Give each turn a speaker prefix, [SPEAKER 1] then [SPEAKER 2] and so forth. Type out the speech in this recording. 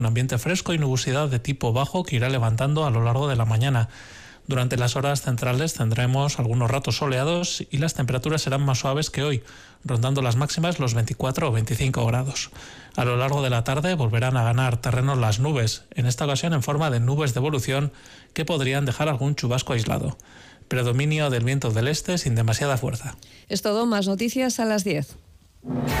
[SPEAKER 1] Un ambiente fresco y nubosidad de tipo bajo que irá levantando a lo largo de la mañana. Durante las horas centrales tendremos algunos ratos soleados y las temperaturas serán más suaves que hoy, rondando las máximas los 24 o 25 grados. A lo largo de la tarde volverán a ganar terreno las nubes, en esta ocasión en forma de nubes de evolución que podrían dejar algún chubasco aislado. Predominio del viento del este sin demasiada fuerza.
[SPEAKER 2] Es todo, más noticias a las 10.